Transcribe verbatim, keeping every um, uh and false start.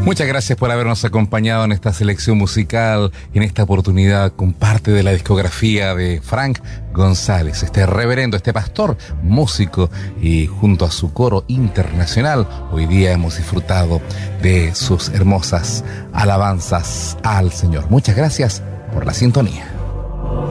Muchas gracias por habernos acompañado en esta selección musical, en esta oportunidad con parte de la discografía de Frank González, este reverendo, este pastor, músico, y junto a su coro internacional, hoy día hemos disfrutado de sus hermosas alabanzas al Señor. Muchas gracias por la sintonía.